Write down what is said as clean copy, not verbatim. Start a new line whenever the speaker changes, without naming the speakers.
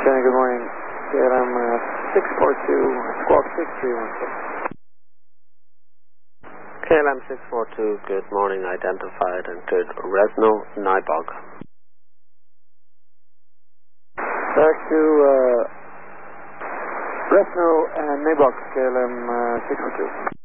Jenny, good morning. KLM 642, squawk 6316.
KLM 642, good morning, identified and good. Resno, Nybog.
Back to Resno and Nybog, KLM 642.